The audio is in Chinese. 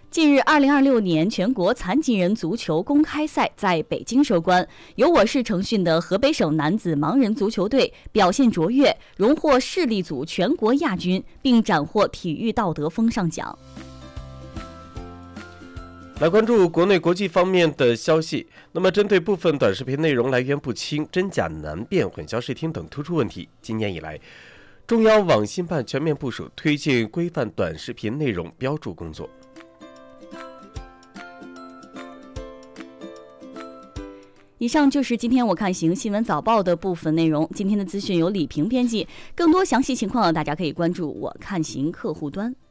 近日，2026年全国残疾人足球公开赛在北京收官。由我市承训的河北省男子盲人足球队表现卓越，荣获市力组全国亚军，并斩获体育道德风尚奖。 来关注国内国际方面的消息。那么，针对部分短视频内容来源不清、真假难辨、混淆视听等突出问题，今年以来，中央网信办全面部署推进规范短视频内容标注工作。 以上就是今天我看行新闻早报的部分内容。今天的资讯由李平编辑，更多详细情况大家可以关注我看行客户端。